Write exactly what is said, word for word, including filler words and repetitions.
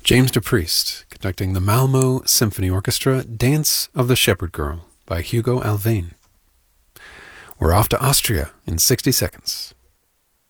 James DePriest conducting the Malmo Symphony Orchestra Dance of the Shepherd Girl by Hugo Alvane. We're off to Austria in sixty seconds.